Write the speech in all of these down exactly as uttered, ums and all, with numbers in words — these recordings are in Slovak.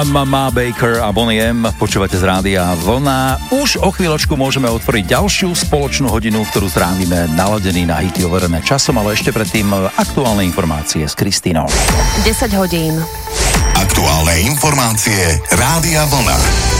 Mama Baker a Bonnie M. Počúvate z rádia Vlna. Už o chvíľočku môžeme otvoriť ďalšiu spoločnú hodinu, ktorú trávime naladený na hity overené časom, ale ešte predtým aktuálne informácie s Kristínou. desať hodín. Aktuálne informácie Rádia Vlna.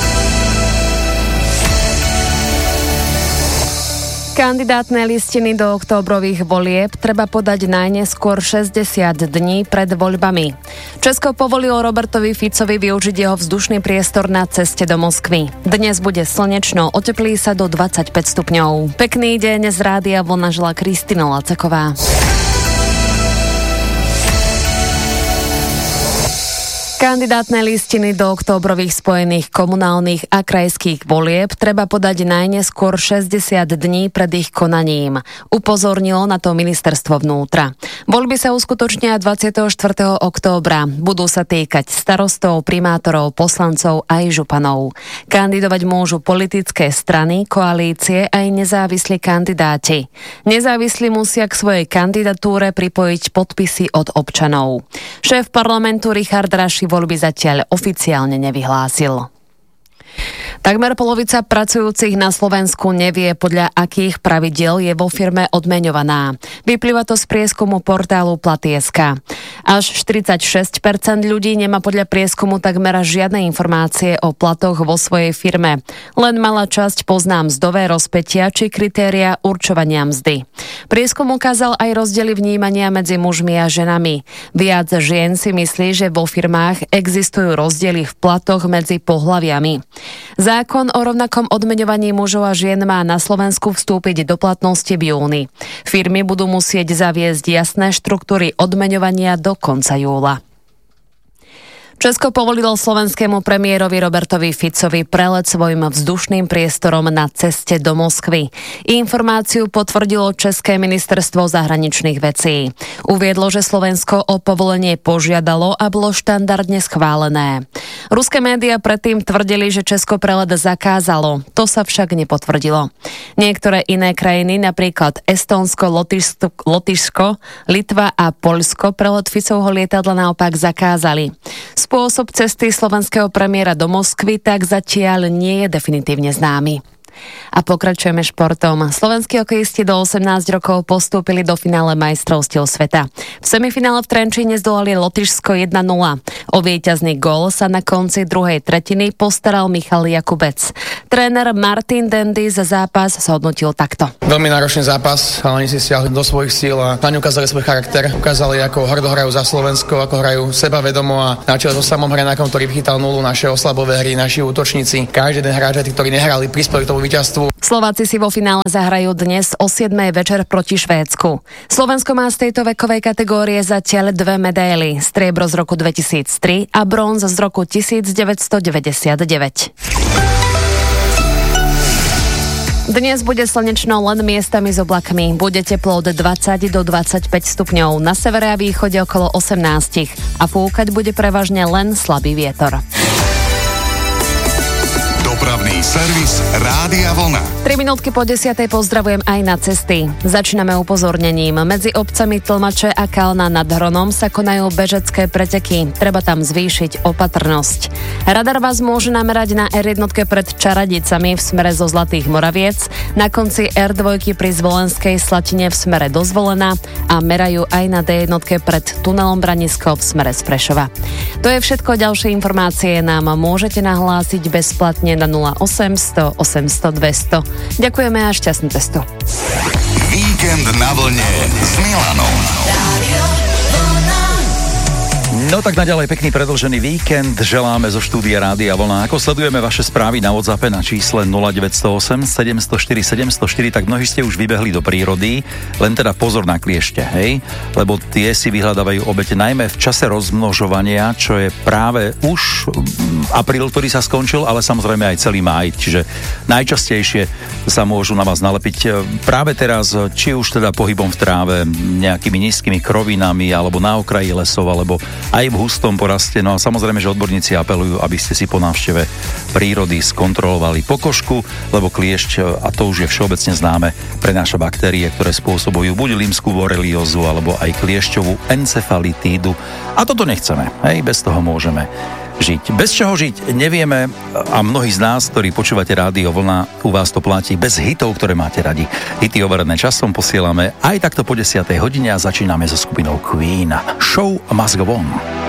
Kandidátne listiny do októbrových volieb treba podať najneskôr šesťdesiat dní pred voľbami. Česko povolilo Robertovi Ficovi využiť jeho vzdušný priestor na ceste do Moskvy. Dnes bude slnečno, oteplí sa do dvadsaťpäť stupňov. Pekný deň z Rádia Vlna želá Kristína Lacaková. Kandidátne listiny do októbrových spojených komunálnych a krajských volieb treba podať najneskôr šesťdesiat dní pred ich konaním. Upozornilo na to ministerstvo vnútra. Voľby sa uskutočnia dvadsiateho štvrtého októbra. Budú sa týkať starostov, primátorov, poslancov aj županov. Kandidovať môžu politické strany, koalície aj nezávislí kandidáti. Nezávislí musia k svojej kandidatúre pripojiť podpisy od občanov. Šéf parlamentu Richard Raši voľby zatiaľ oficiálne nevyhlásil. Takmer polovica pracujúcich na Slovensku nevie, podľa akých pravidiel je vo firme odmeňovaná. Vyplýva to z prieskumu portálu Platy bodka es ká. Až štyridsaťšesť percent ľudí nemá podľa prieskumu takmer žiadne informácie o platoch vo svojej firme. Len malá časť pozná mzdové rozpätia či kritéria určovania mzdy. Prieskum ukázal aj rozdiely vnímania medzi mužmi a ženami. Viac žien si myslí, že vo firmách existujú rozdiely v platoch medzi pohlaviami. Zákon o rovnakom odmeňovaní mužov a žien má na Slovensku vstúpiť do platnosti v júni. Firmy budú musieť zaviesť jasné štruktúry odmeňovania do konca júla. Česko povolilo slovenskému premiérovi Robertovi Ficovi prelet svojim vzdušným priestorom na ceste do Moskvy. Informáciu potvrdilo České ministerstvo zahraničných vecí. Uviedlo, že Slovensko o povolenie požiadalo a bolo štandardne schválené. Ruské médiá predtým tvrdili, že Česko prelet zakázalo. To sa však nepotvrdilo. Niektoré iné krajiny, napríklad Estónsko, Lotyšsko, Lotyšsko, Litva a Poľsko, prelet Ficovho lietadla naopak zakázali. Spôsob cesty slovenského premiéra do Moskvy tak zatiaľ nie je definitívne známy. A pokračujeme športom. Slovenskí hokejisti do osemnásť rokov postúpili do finále majstrovstiev sveta. V semifinále v Trenčíne zdolali Lotyšsko jedna nula. O víťazný gól sa na konci druhej tretiny postaral Michal Jakubec. Tréner Martin Dendy za zápas zhodnotil takto. Veľmi náročný zápas, ale oni si stiahli do svojich síl a na ňu ukázali svoj charakter. Ukázali, ako hrdo hrajú za Slovensko, ako hrajú sebavedomo a na čele so samom Hrenákom, ktorý vychytal nulu, naše oslabové hry, naši útočníci. Každý ten hráč, tí, ktorí nehrali, prispeli k tomu víťazstvu. Slováci si vo finále zahrajú dnes o siedmej večer proti Švédsku. Slovensko má z tejto vekovej kategórie zatiaľ dve medaily. Striebro z roku dvetisíctri a bronz z roku devätnásťstodeväťdesiatdeväť. Dnes bude slnečno, len miestami s oblakmi. Bude teplo od dvadsať do dvadsaťpäť stupňov. Na severe a východe okolo osemnásť. A fúkať bude prevažne len slabý vietor. Dopravný servis Rádia Vlna. tri minútky po desiatej pozdravujem aj na cesty. Začíname upozornením. Medzi obcami Tlmače a Kalna nad Hronom sa konajú bežecké preteky. Treba tam zvýšiť opatrnosť. Radar vás môže namerať na er jedna pred Čaradicami v smere zo Zlatých Moraviec, na konci er dva pri Zvolenskej Slatine v smere do Zvolena a merajú aj na dé jedna pred tunelom Branisko v smere z Prešova. To je všetko. Ďalšie informácie nám môžete nahlásiť bezplatne na nula osem sto osemsto dvesto. Ďakujeme a šťastnú cestu. Víkend na vlne s Milanom. No tak naďalej pekný predĺžený víkend želáme zo štúdia Rádia Vlna. Ako sledujeme vaše správy na WhatsAppe na čísle nula deväť nula osem sedem nula štyri sedem nula štyri, tak mnohí ste už vybehli do prírody, len teda pozor na kliešte, hej? Lebo tie si vyhľadávajú obete najmä v čase rozmnožovania, čo je práve už apríl, ktorý sa skončil, ale samozrejme aj celý máj, čiže najčastejšie sa môžu na vás nalepiť práve teraz, či už teda pohybom v tráve, nejakými nízkymi krovinami, alebo na okraji lesov, alebo aj v hustom poraste. No a samozrejme, že odborníci apelujú, aby ste si po návšteve prírody skontrolovali pokožku, lebo kliešť, a to už je všeobecne známe, prenáša baktérie, ktoré spôsobujú buď lymskú boreliózu, alebo aj kliešťovú encefalitídu. A toto nechceme, hej, bez toho môžeme žiť. Bez čoho žiť nevieme a mnohí z nás, ktorí počúvate Rádio Vlna, u vás to platí bez hitov, ktoré máte radi. Hity overené časom posielame aj takto po desiatej hodine a začíname so skupinou Queen. Show must go on.